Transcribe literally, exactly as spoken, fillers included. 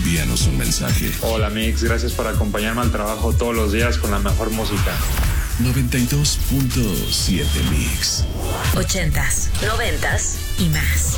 envíanos un mensaje. Hola Mix, gracias por acompañarme al trabajo todos los días con la mejor música. noventa y dos punto siete Mix. Ochentas, noventas y más.